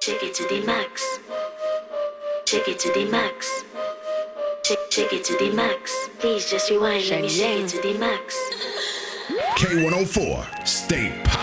Take it to the max. Take it to the max. Take it to the max. Please just rewind. Let me shake it to the max. K104, stay positive.